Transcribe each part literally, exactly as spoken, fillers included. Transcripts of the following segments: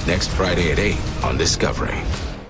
next Friday at eight on Discovery.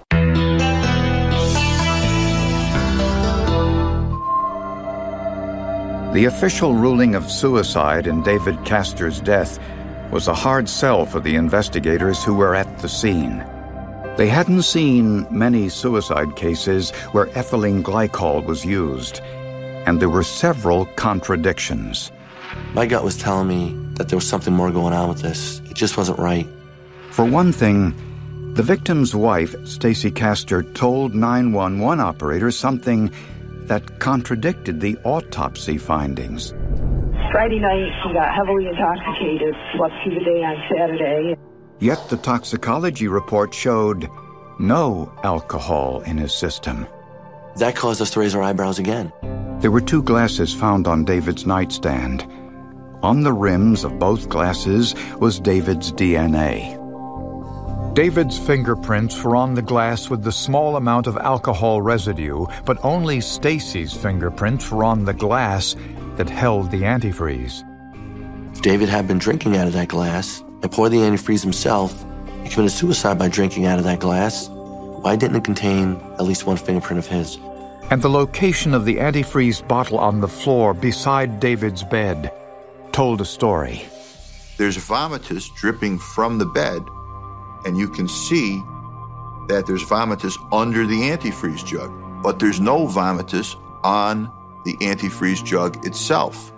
The official ruling of suicide in David Castor's death was a hard sell for the investigators who were at the scene. They hadn't seen many suicide cases where ethylene glycol was used, and there were several contradictions. My gut was telling me that there was something more going on with this. It just wasn't right. For one thing, the victim's wife, Stacy Castor, told nine one one operators something that contradicted the autopsy findings. Friday night, he got heavily intoxicated, slept through the day on Saturday. Yet the toxicology report showed no alcohol in his system. That caused us to raise our eyebrows again. There were two glasses found on David's nightstand. On the rims of both glasses was David's D N A. David's fingerprints were on the glass with the small amount of alcohol residue, but only Stacy's fingerprints were on the glass that held the antifreeze. If David had been drinking out of that glass and poured the antifreeze himself, he committed suicide by drinking out of that glass, why didn't it contain at least one fingerprint of his? And the location of the antifreeze bottle on the floor beside David's bed told a story. There's vomitus dripping from the bed, and you can see that there's vomitus under the antifreeze jug, but there's no vomitus on the antifreeze jug itself.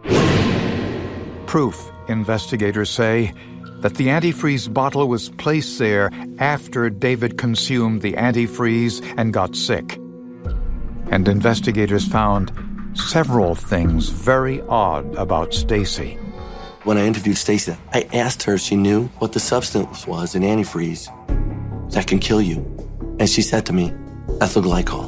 Proof, investigators say, that the antifreeze bottle was placed there after David consumed the antifreeze and got sick. And investigators found several things very odd about Stacy. When I interviewed Stacy, I asked her if she knew what the substance was in antifreeze that can kill you. And she said to me, ethyl glycol.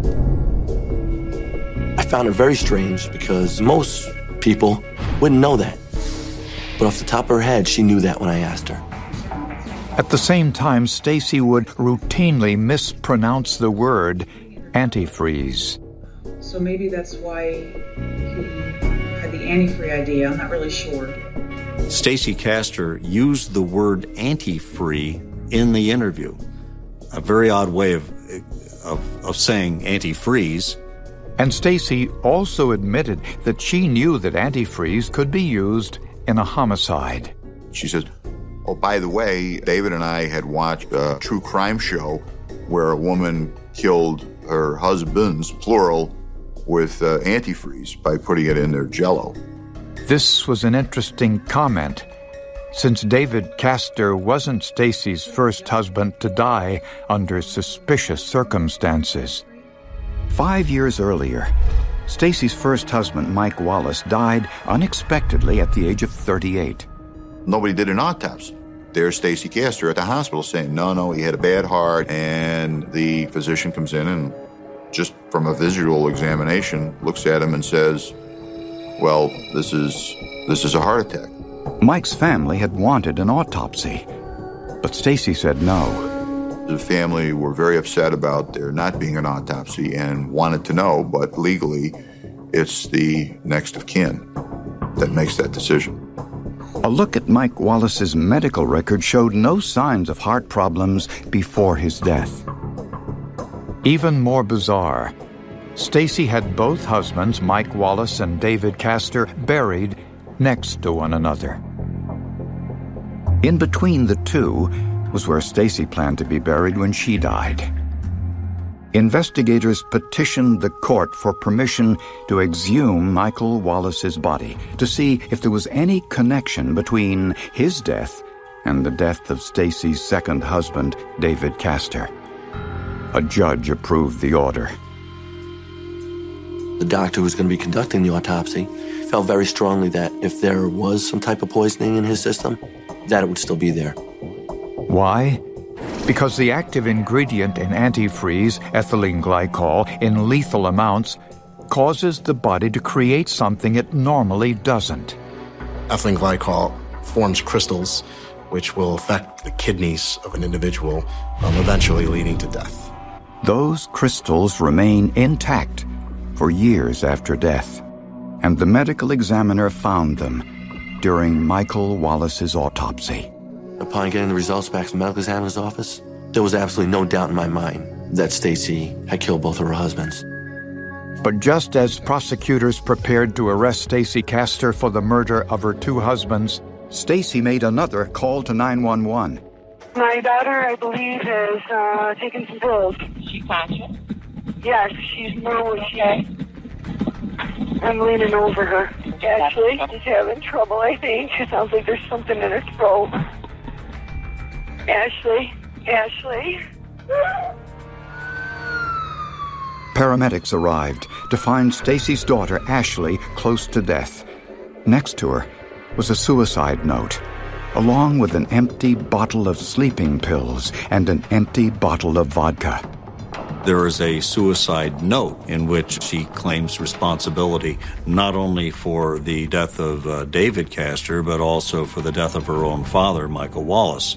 I found it very strange because most people wouldn't know that. But off the top of her head, she knew that when I asked her. At the same time, Stacy would routinely mispronounce the word antifreeze. So maybe that's why he had the antifreeze idea. I'm not really sure. Stacy Castor used the word antifreeze in the interview. A very odd way of, of, of saying antifreeze. And Stacy also admitted that she knew that antifreeze could be used in a homicide. She said, oh, by the way, David and I had watched a true crime show where a woman killed her husbands, plural, with uh, antifreeze by putting it in their Jell-O. This was an interesting comment, since David Castor wasn't Stacy's first husband to die under suspicious circumstances. Five years earlier, Stacy's first husband, Mike Wallace, died unexpectedly at the age of thirty-eight. Nobody did an autopsy. There's Stacy Castor at the hospital saying, no, no, he had a bad heart, and the physician comes in and just from a visual examination looks at him and says, well, this is this is a heart attack. Mike's family had wanted an autopsy, but Stacy said no. The family were very upset about there not being an autopsy and wanted to know, but legally, it's the next of kin that makes that decision. A look at Mike Wallace's medical record showed no signs of heart problems before his death. Even more bizarre, Stacy had both husbands, Mike Wallace and David Castor, buried next to one another. In between the two was where Stacy planned to be buried when she died. Investigators petitioned the court for permission to exhume Michael Wallace's body to see if there was any connection between his death and the death of Stacy's second husband, David Castor. A judge approved the order. The doctor who was going to be conducting the autopsy felt very strongly that if there was some type of poisoning in his system, that it would still be there. Why? Because the active ingredient in antifreeze, ethylene glycol, in lethal amounts, causes the body to create something it normally doesn't. Ethylene glycol forms crystals which will affect the kidneys of an individual, um, eventually leading to death. Those crystals remain intact for years after death, and the medical examiner found them during Michael Wallace's autopsy. Upon getting the results back from the medical examiner's office, there was absolutely no doubt in my mind that Stacy had killed both of her husbands. But just as prosecutors prepared to arrest Stacy Castor for the murder of her two husbands, Stacy made another call to nine one one. My daughter, I believe, has uh, taken some pills. Is she conscious? Yes, she's normal. Okay. I'm leaning over her. Ashley, she's having trouble, I think. It sounds like there's something in her throat. Ashley, Ashley. Paramedics arrived to find Stacy's daughter, Ashley, close to death. Next to her was a suicide note, along with an empty bottle of sleeping pills and an empty bottle of vodka. There is a suicide note in which she claims responsibility not only for the death of uh, David Castor, but also for the death of her own father, Michael Wallace.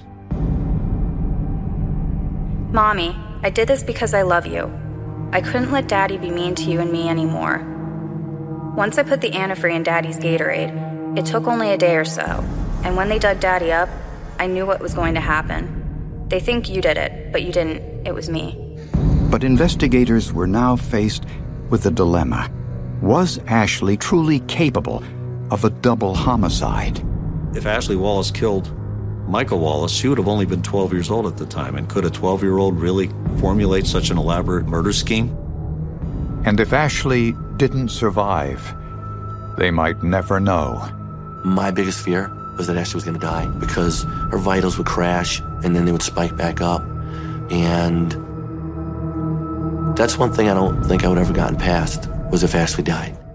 Mommy, I did this because I love you. I couldn't let Daddy be mean to you and me anymore. Once I put the antifreeze in Daddy's Gatorade, it took only a day or so, and when they dug Daddy up, I knew what was going to happen. They think you did it, but you didn't. It was me. But investigators were now faced with a dilemma. Was Ashley truly capable of a double homicide? If Ashley Wallace killed Michael Wallace, she would have only been twelve years old at the time. And could a twelve-year-old really formulate such an elaborate murder scheme? And if Ashley didn't survive, they might never know. My biggest fear was that Ashley was going to die because her vitals would crash and then they would spike back up. And that's one thing I don't think I would have ever gotten past, was if Ashley died.